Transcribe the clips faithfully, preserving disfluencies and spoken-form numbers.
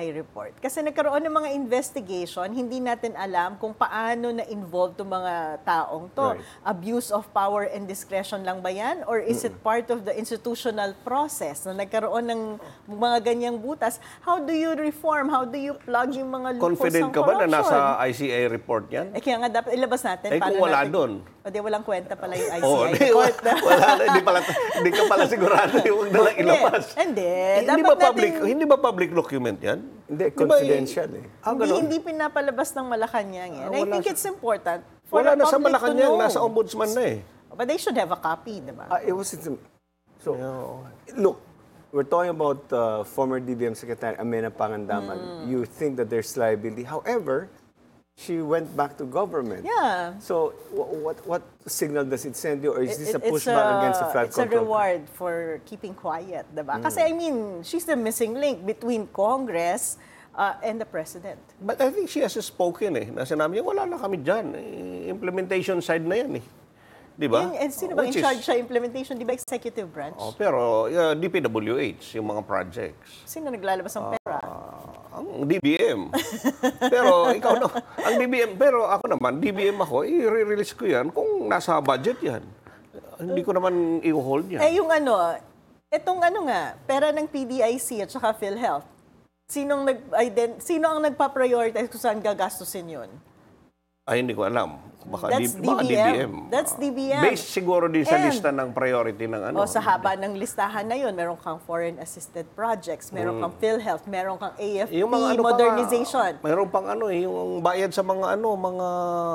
I report. Kasi nagkaroon ng mga investigation, hindi natin alam kung paano na-involved itong mga taong to. Right. Abuse of power and discretion lang ba yan? Or is it part of the institutional process na nagkaroon ng mga ganyang butas? How do you reform? How do you plug yung mga loopholes Confident ng ka ba na corruption? nasa I C A report yan? Eh kaya nga dapat ilabas natin. Eh kung paano wala natin- doon. O di walang kwenta pala yung I C A Oh, di, report. wala, wala na, hindi, pala, hindi ka pala sigurado yung dalang ilabas. Hindi. Eh, hindi Dapat ba public nating- hindi ba public document yan? Hindi, Di ba, confidential eh. Ah, Hindi, ganun? hindi pinapalabas ng Malacanang yan. Ah, I wala think sa- it's important for Wala the na sa public to Malacanang, know. nasa ombudsman na eh. But they should have a copy, di ba? Ah, it was so. Look, we're talking about uh, former D B M Secretary Amena Pangandaman. You think that there's liability. However, she went back to government. Yeah. So wh- what what signal does it send you, or is this a It- it's pushback against the flood It's a control? reward for keeping quiet, di ba? Kasi I mean, she's the missing link between Congress uh, and the President. But I think she has spoken eh. Na sinabi niya, wala na kami dyan. Eh, implementation side na yan eh. Di ba? And, and sino ba in Which is- charge sa implementation? Di ba executive branch? Oh, pero uh, D P W H, yung mga projects. Sino naglalabas ng pera? Ah, ang D B M. Pero ikaw na, ang D B M, pero ako naman, D B M ako, i-release ko yan kung nasa budget yan. Hindi ko naman i-hold yan. Eh yung ano, itong ano nga, pera ng P D I C at saka PhilHealth. Sinong nag sino ang nagpa-prioritize kung saan gagastusin yun? Ay, hindi ko alam. Baka, That's D- baka D B M. D B M. That's D B M. Based siguro din sa And- lista ng priority ng ano. O sa haba ng listahan na yun, meron kang foreign assisted projects, meron kang PhilHealth, meron kang A F P Yung mga ano pa nga, modernization. mayroon pang ano eh, yung bayad sa mga ano, mga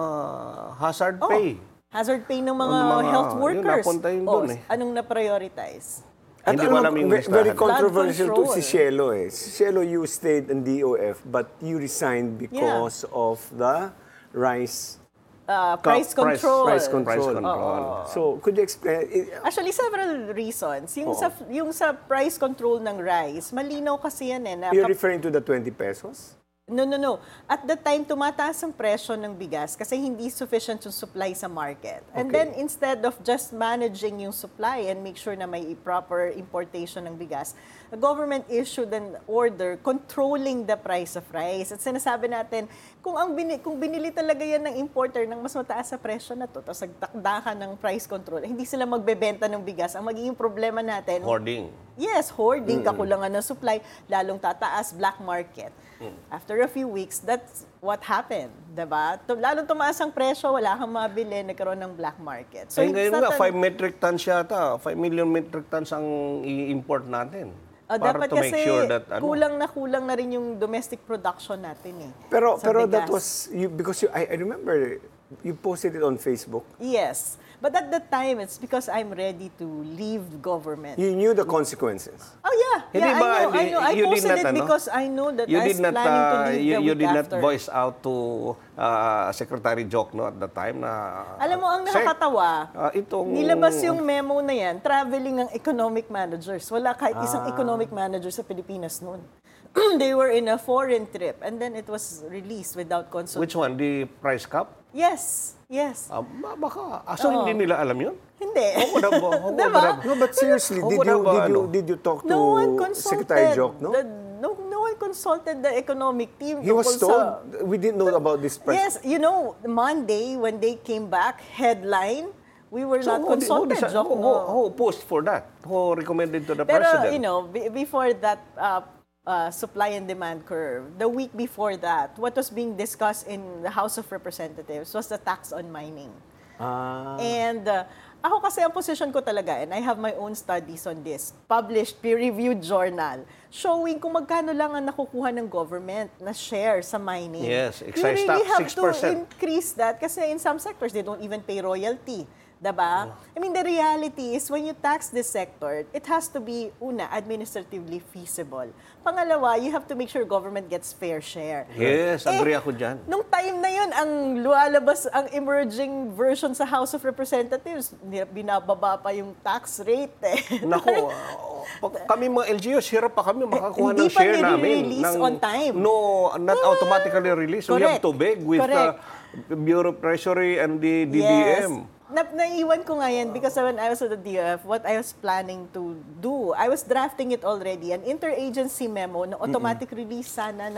hazard Oh, pay. hazard pay ng mga, Ang mga- health yun, workers. napunta yun O, dun eh. Anong na-prioritize? At Hindi alam ko mo, alam yung ve- very listahan. controversial to Flood si control. Cielo eh. Si Cielo, you stayed in D O F, but you resigned because of the rice Uh, Ka- price price- control. price control. Price control. So, could you explain? eh, Actually, several reasons. Yung, Oo. sa, yung sa price control ng rice, malinaw kasi yan eh. Na You're kap- referring to the twenty pesos? No, no, no. At the time, tumataas ang presyo ng bigas kasi hindi sufficient yung supply sa market. And Okay. then, instead of just managing yung supply and make sure na may proper importation ng bigas, the government issued an order controlling the price of rice. At sinasabi natin, kung, ang bini, kung binili talaga yan ng importer ng mas mataas sa presyo na to, tapos nagtakda ka ng price control, hindi sila magbebenta ng bigas. Ang magiging problema natin, Hoarding. yes, hoarding, kakulangan ng supply, lalong tataas, black market. After a few weeks, that's what happened, diba? Tu- Lalong tumaas ang presyo, wala kang mabili, nagkaroon ng black market. So, it's ngayon not nga, an- five metric tons yata, five million metric tons ang i-import natin. Ah, para dapat to make kasi sure that, ano, kulang na kulang na rin yung domestic production natin eh. Pero sa pero bigas. that was you because you I, I remember you posted it on Facebook. Yes. But at that time, it's because I'm ready to leave government. You knew the consequences. Oh yeah, Hindi yeah, ba, I know, I hindi- know. I you did posted not, it ano? because I know that you I was did not, planning to uh, leave you, the you week did after. not voice out to uh, Secretary Jokno at the time na... Alam mo, ang Sec, nakakatawa, ah, itong... nilabas yung memo na yan, traveling ng economic managers. Wala kahit isang Ah. economic manager sa Pilipinas noon. They were in a foreign trip and then it was released without consultation. Which one? The price cap? Yes, yes. Ah, ba- baka, aso Oo. hindi nila alam yun? Hindi. Ako na ba? Ako Diba? na ba? No, but seriously, Ako did na you ba, did you ano? did you talk to No one consulted. Secretary Jok, no? The, no, no one consulted the economic team. He was tungkol told sa- we didn't know about this price. Yes, you know, Monday when they came back, headline, we were So not who, did- who, consulted. deci- Jok, who, who, no. who pushed for that? Who recommended to the Pero, president? you know, be- before that uh, uh, supply and demand curve, the week before that, what was being discussed in the House of Representatives was the tax on mining. Ah. And uh, ako kasi ang position ko talaga, and I have my own studies on this, published, peer-reviewed journal, showing kung magkano lang ang nakukuha ng government na share sa mining. Yes, You excise really tax, have six to percent. increase that kasi in some sectors, they don't even pay royalty. Diba? I mean, the reality is when you tax this sector, it has to be, una, administratively feasible. Pangalawa, you have to make sure government gets fair share. Yes, agree Eh, ako dyan. Nung time na yun, ang lumalabas, ang emerging version sa House of Representatives, ni- binababa pa yung tax rate eh. Naku, ah, pag kami mga L G Us, hirap pa kami makakuha hindi ng pa share namin. nire-release on time. No, not automatically released. We have Correct. to beg with the Correct. Bureau of Treasury and the D B M. Yes. Na, naiwan ko nga yan because when I was at the D O F, what I was planning to do, I was drafting it already, an interagency memo na automatic release sana